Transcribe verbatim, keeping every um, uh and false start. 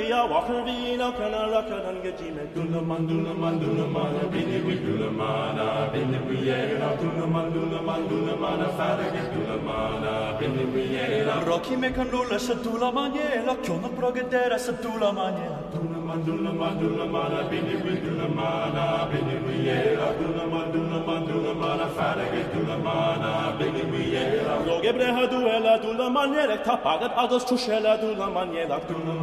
via wacher vina kana rakadan gejime dulaman dulaman dulaman bini we dulamana bini we era dulaman dulaman dulaman farage dulamana bini we era roki me kanula sa dulamaniela kiona progedera sa dulamaniela dulaman dulaman dulaman bini we dulamana bini we era dulaman dulaman dulaman farage dulamana bini we era rogebreha duela dulamaniela tapagat agos tushela dulamaniela